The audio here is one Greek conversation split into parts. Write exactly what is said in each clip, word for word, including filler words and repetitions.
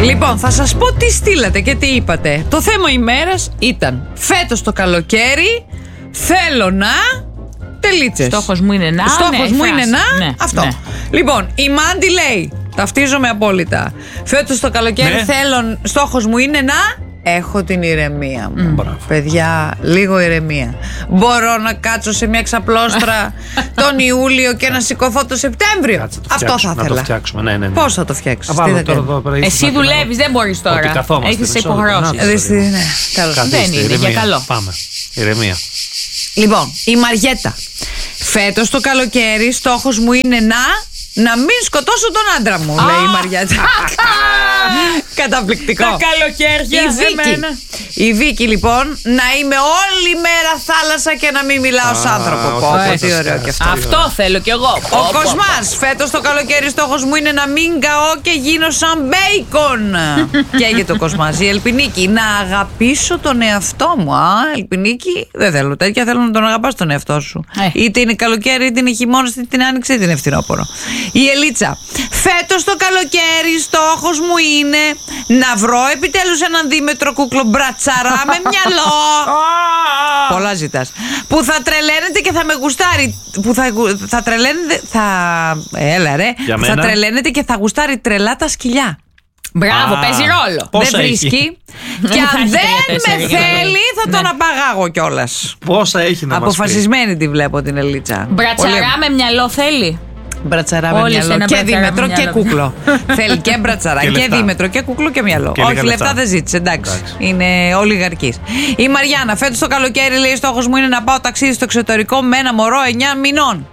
Λοιπόν, θα σας πω τι στείλατε και τι είπατε. Το θέμα ημέρας ήταν φέτος το καλοκαίρι θέλω να... Τελίτσες. Στόχος μου είναι να. Στόχος ναι, μου φράση. είναι να. Ναι, αυτό. ναι. Λοιπόν, η Μάντι λέει, ταυτίζομαι απόλυτα. Φέτος το καλοκαίρι Ναι. θέλω, στόχος μου είναι να έχω την ηρεμία μου. Μπράβο. Παιδιά, λίγο ηρεμία. Μπορώ να κάτσω σε μια ξαπλώστρα τον Ιούλιο και να σηκωθώ το Σεπτέμβριο. Κάτσε, το Αυτό θα φτιάξουμε, να το ήθελα. φτιάξουμε. Ναι, ναι, ναι. Πώς θα το φτιάξεις? Θα Τι βάλω θα τώρα κάνεις? εδώ πέρα, ίσως Εσύ να δουλεύεις, δεν μπορείς Ότι τώρα. καθόμαστε, Έχεις μισό υποχρεώσεις. λεπτό. Δεις τι είναι. Τέλος. Καθίστε, Δεν είναι, ηρεμία. για καλό. Πάμε. Ηρεμία. Λοιπόν, η Μαριέτα. Φέτος το καλοκαίρι στόχος μου είναι να... Να μην σκοτώσω τον άντρα μου, λέει η Μαριέτα. Καταπληκτικό. Τα καλοκαίρια. Η Βίκη. εμένα. Η Βίκη, λοιπόν, να είμαι όλη μέρα θάλασσα και να μην μιλάω σ' άνθρωπο. όχι, Πω, όχι, πω, τι όχι, ωραίο όχι. κι αυτό. Αυτό θέλω κι εγώ. Πω, Ο πω, πω. Κοσμάς, φέτος το καλοκαίρι στόχος μου είναι να μην καώ και γίνω σαν μπέικον. Καίγεται ο Κοσμάς. Η Ελπινίκη, να αγαπήσω τον εαυτό μου. Α, Ελπινίκη, δεν θέλω τέτοια, θέλω να τον αγαπάς τον εαυτό σου. Ε. Είτε είναι καλοκαίρι, είτε είναι χειμώνας, είτε την άνοιξη, είτε είναι φθινόπωρο. Η Ελίτσα, φέτος το καλοκαίρι στόχος μου είναι να βρω επιτέλους έναν δίμετρο κούκλο μπρατσαρά με μυαλό. Πολλά ζητάς. Που θα τρελαίνεται και θα με γουστάρει. Που θα, θα τρελαίνεται. Θα. Έλα ρε. Για Που θα μένα. τρελαίνεται και θα γουστάρει τρελά τα σκυλιά. Μπράβο, Α, παίζει ρόλο. πόσα δεν έχει? βρίσκει. Δεν Και θα αν έχει δεν τρία-τέσσερα, με είναι θέλει, θα τον Ναι. απαγάγω κιόλας. Πόσα έχει να μας πει? Αποφασισμένη τη βλέπω την Ελίτσα. Μπρατσαρά με μυαλό θέλει. Μπρατσαρά με Όλοι σε μυαλό. ένα Και μπρατσαρά δίμετρο με και μυαλό. κούκλο. Θέλει και μπρατσαρά Και και, λεφτά. δίμετρο και κούκλο και μυαλό. Και Όχι, λίγα λεφτά λεφτά. δεν ζήτησε. Εντάξει. Εντάξει. Είναι ολιγαρκής. Η Μαριάννα, φέτος το καλοκαίρι λέει: στόχος μου είναι να πάω ταξίδι στο εξωτερικό με ένα μωρό εννιά μηνών.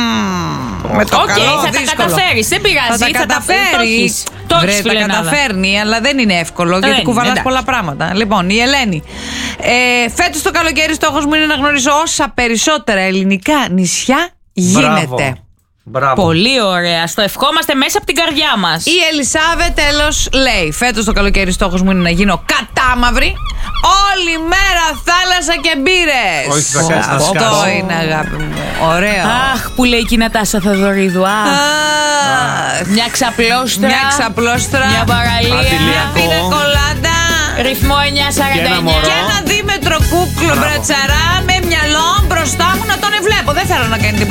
Μμμ, με το Οκ, καλό, θα τα δύσκολο. καταφέρεις, δεν πειράζει, Θα τα θα τα- το καταφέρει. έχεις. Το έχεις, Βρε, τα φιλενάδα. καταφέρνει, αλλά δεν είναι εύκολο γιατί είναι, κουβαλάς εντάξει. πολλά πράγματα. Λοιπόν, η Ελένη. Ε, φέτος το καλοκαίρι στόχος μου είναι να γνωρίσω όσα περισσότερα ελληνικά νησιά γίνεται. Μπράβο. Μπράβο. Πολύ ωραία. Στο ευχόμαστε μέσα από την καρδιά μας. Η Ελισάβε τέλος λέει: φέτος το καλοκαίρι στόχος μου είναι να γίνω κατάμαυρη. Όλη μέρα θάλασσα και μπύρες. Όχι, θα κάνεις να Αυτό σκάσεις. είναι, αγάπη μου. Ωραίο. Αχ, που λέει και η Νατάσα Θεοδωρίδου. Αχ, Αχ. μια ξαπλώστρα. Μια ξαπλώστρα. Μια παραλία. Αντιλιακό. Μια πίνα κολάντα. Ρυθμό εννιά σαράντα Και ένα εννιά. μωρό. Και ένα δίμετρο κούκλο Μπράβο. μπρατσαρά με μυαλό μπροστά μου να τον ευλέπω. Δεν θέλω να κάνει τίποτα.